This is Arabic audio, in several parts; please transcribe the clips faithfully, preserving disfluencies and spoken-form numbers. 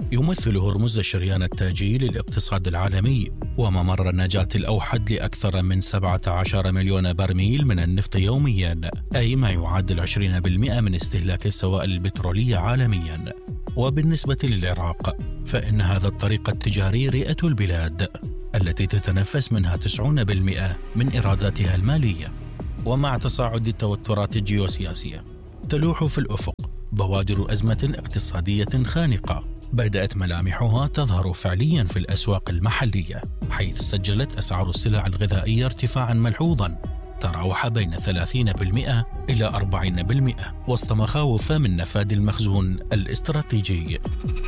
يمثل هرمز الشريان التاجي للاقتصاد العالمي، وممر النجاة الأوحد لأكثر من سبعة عشر مليون برميل من النفط يوميا، أي ما يعادل عشرين بالمئة من استهلاك السوائل البترولية عالميا. وبالنسبة للعراق فإن هذا الطريق التجاري رئة البلاد التي تتنفس منها تسعين بالمئة من إيراداتها المالية. ومع تصاعد التوترات الجيوسياسية تلوح في الأفق بوادر أزمة اقتصادية خانقة بدأت ملامحها تظهر فعليا في الأسواق المحلية، حيث سجلت أسعار السلع الغذائية ارتفاعا ملحوظا تراوح بين ثلاثين بالمئة إلى أربعين بالمئة وسط مخاوف من نفاذ المخزون الاستراتيجي.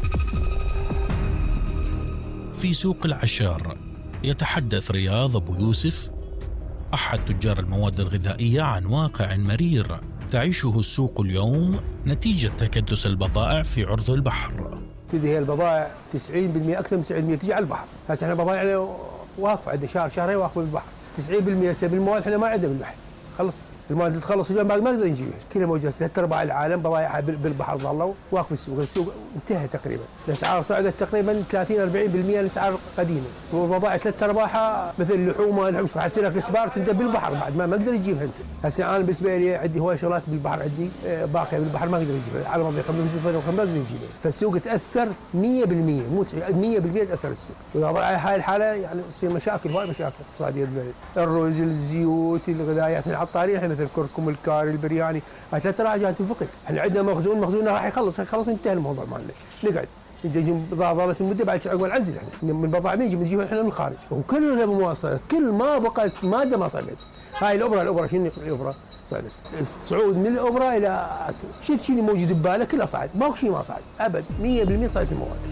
في سوق العشار يتحدث رياض أبو يوسف أحد تجار المواد الغذائية عن واقع مرير تعيشه السوق اليوم نتيجة تكدس البضائع في عرض البحر. هي البضائع تسعين بالمئة أكثر من تسعين بالمئة تيجي على البحر. هسه احنا بضائعنا واقفة عندنا شهر شهرين واقفة بالبحر. تسعين بالمئة سبب المواد احنا ما عندنا بالبحر. خلص المواد تتخلص اليوم ما نقدر نجيبها. كلها موجودة ثلاث أرباع العالم بضائعها بالبحر ظلوا واقف السوق. السوق انتهى تقريبا. الأسعار صعدت تقريبا ثلاثين أربعين بالمئة الأسعار قديمة. والبضائع ثلاث أرباعها مثل اللحوم اللحوم حسنا كسبار تنتهي بالبحر بعد ما ما أقدر أجيبها أنت. هسه أنا بالنسبة لي عندي هواي شغلات بالبحر عندي باقية بالبحر ما أقدر أجيبها. على ما بيقوم بمزيد ما أقدر أجيبها. فالسوق تأثر مية بالمئة مو مية بالمئة تأثر السوق. وإذا ضل على هاي الحالة يعني تصير مشاكل هواي مشاكل اقتصادية بالبلد. الرز الزيوت الغذائيات العطارين احنا مثل كركم الكاري البرياني هاي ثلاث راجعات تنفقد. احنا عندنا مخزون مخزوننا راح يخلص خلص انتهى الموضوع مالنا. نقعد نجي ظلت المده بعد عقب نعزل احنا من بضاعه نجي بنجيبها احنا من الخارج وكلنا بمواصلات كل ما بقت ماده ما صعدت. هاي الابره الابره شنو الابره صعدت الصعود من الابره الى شيء شيء موجود ببالك كله صعد ماكو شيء ما صعد ابد مية بالمئة صعدت المواد.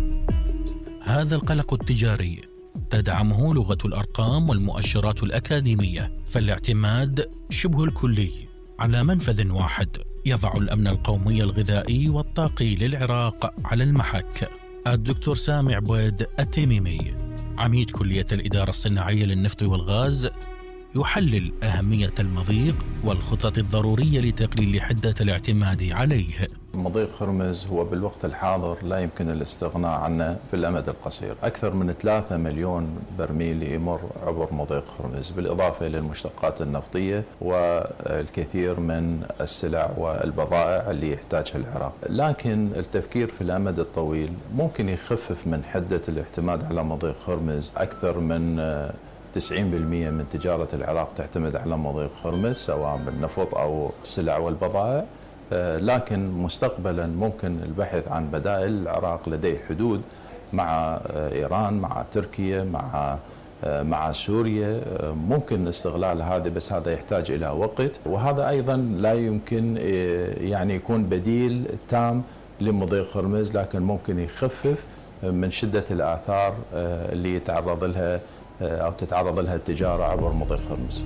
هذا القلق التجاري تدعمه لغة الأرقام والمؤشرات الأكاديمية، فالاعتماد شبه الكلي على منفذ واحد يضع الأمن القومي الغذائي والطاقي للعراق على المحك. الدكتور سامع بويد التميمي عميد كلية الإدارة الصناعية للنفط والغاز يحلل أهمية المضيق والخطط الضرورية لتقليل حدة الاعتماد عليه. مضيق هرمز هو بالوقت الحاضر لا يمكن الاستغناء عنه في الأمد القصير. أكثر من ثلاثة مليون برميل يمر عبر مضيق هرمز بالإضافة إلى المشتقات النفطية والكثير من السلع والبضائع اللي يحتاجها العراق. لكن التفكير في الأمد الطويل ممكن يخفف من حدة الاعتماد على مضيق هرمز. أكثر من تسعين بالمئة من تجارة العراق تعتمد على مضيق هرمز سواء بالنفط أو السلع والبضائع. لكن مستقبلا ممكن البحث عن بدائل. العراق لديه حدود مع إيران مع تركيا مع مع سوريا ممكن استغلال هذا بس هذا يحتاج إلى وقت وهذا أيضا لا يمكن يعني يكون بديل تام لمضيق هرمز لكن ممكن يخفف من شدة الآثار اللي يتعرض لها أو تتعرض لها التجارة عبر مضيق هرمز.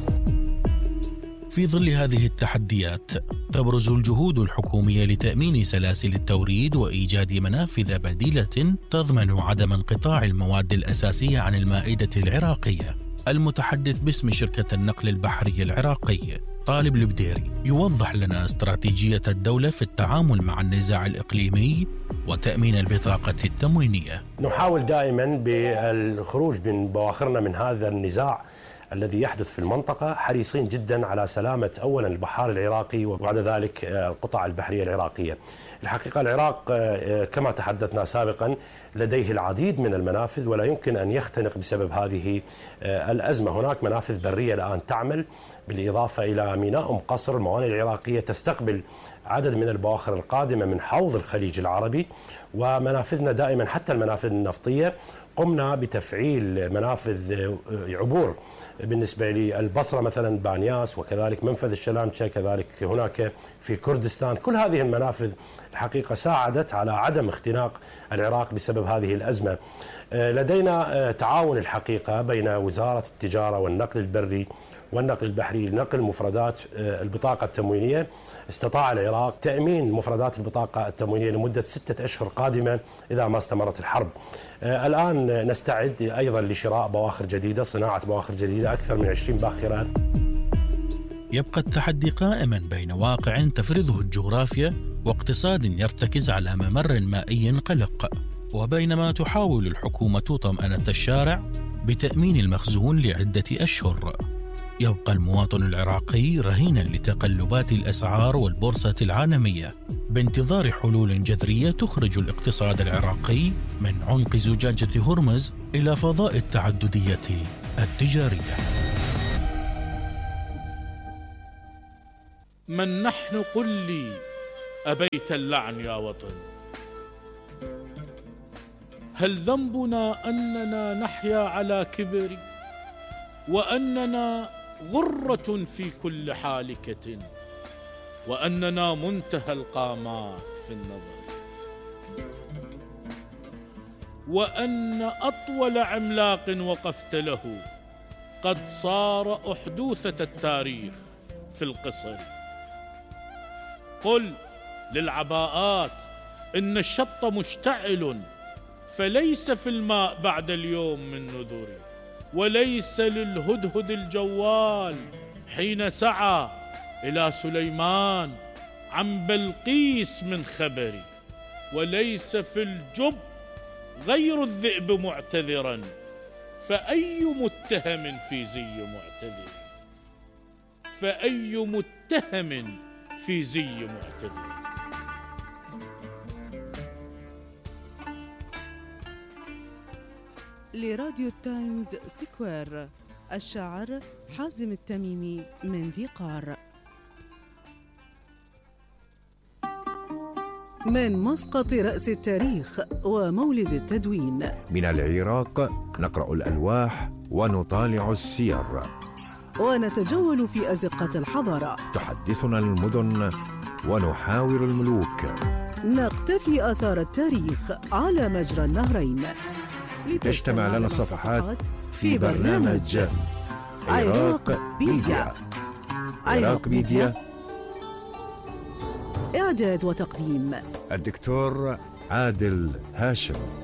في ظل هذه التحديات تبرز الجهود الحكومية لتأمين سلاسل التوريد وإيجاد منافذ بديلة تضمن عدم انقطاع المواد الأساسية عن المائدة العراقية. المتحدث باسم شركة النقل البحري العراقي طالب البديري يوضح لنا استراتيجية الدولة في التعامل مع النزاع الإقليمي وتأمين البطاقة التموينية. نحاول دائما بالخروج من بواخرنا من هذا النزاع الذي يحدث في المنطقة، حريصين جدا على سلامة أولا البحار العراقي وبعد ذلك القطع البحرية العراقية. الحقيقة العراق كما تحدثنا سابقا لديه العديد من المنافذ ولا يمكن أن يختنق بسبب هذه الأزمة. هناك منافذ برية الآن تعمل بالإضافة إلى ميناء أم قصر. الموانئ العراقية تستقبل عدد من البواخر القادمة من حوض الخليج العربي، ومنافذنا دائما حتى المنافذ النفطية قمنا بتفعيل منافذ عبور بالنسبة للبصرة مثلا بانياس وكذلك منفذ الشلامشة كذلك هناك في كردستان. كل هذه المنافذ الحقيقة ساعدت على عدم اختناق العراق بسبب هذه الأزمة. لدينا تعاون الحقيقة بين وزارة التجارة والنقل البري والنقل البحري لنقل مفردات البطاقة التموينية. استطاع العراق تأمين مفردات البطاقة التموينية لمدة ستة أشهر قادمة إذا ما استمرت الحرب. الآن نستعد أيضا لشراء بواخر جديدة، صناعة بواخر جديدة أكثر من عشرين باخرة. يبقى التحدي قائما بين واقع تفرضه الجغرافيا واقتصاد يرتكز على ممر مائي قلق. وبينما تحاول الحكومة طمأنة الشارع بتأمين المخزون لعدة أشهر، يبقى المواطن العراقي رهينا لتقلبات الأسعار والبورصة العالمية بانتظار حلول جذرية تخرج الاقتصاد العراقي من عنق زجاجة هرمز إلى فضاء التعددية التجارية. من نحن قل لي أبيت اللعن يا وطن؟ هل ذنبنا أننا نحيا على كبر وأننا غرة في كل حالكة وأننا منتهى القامات في النظر وأن أطول عملاق وقفت له قد صار أحدوثة التاريخ في القصر؟ قل للعباءات إن الشط مشتعل فليس في الماء بعد اليوم من نذر، وليس للهدهد الجوال حين سعى إلى سليمان عن بلقيس من خبر، وليس في الجب غير الذئب معتذرا، فأي متهم في زي معتذر فأي متهم في زي معتذر. لراديو تايمز سكوير، الشاعر حازم التميمي من ذي قار. من مسقط رأس التاريخ ومولد التدوين، من العراق نقرأ الألواح ونطالع السير ونتجول في أزقة الحضارة. تحدثنا المدن ونحاور الملوك، نقتفي آثار التاريخ على مجرى النهرين، لتجتمع لنا الصفحات في برنامج عراق ميديا. عراق ميديا، إعداد وتقديم الدكتور عادل هاشم.